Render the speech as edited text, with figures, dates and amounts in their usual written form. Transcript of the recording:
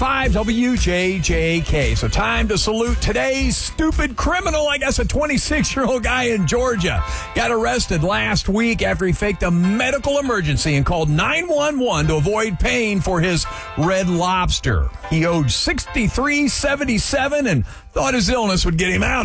WJJK. So time to salute today's stupid criminal. I guess a 26-year-old guy in Georgia got arrested last week after he faked a medical emergency and called 911 to avoid paying for his Red Lobster. He owed $63.77 and thought his illness would get him out.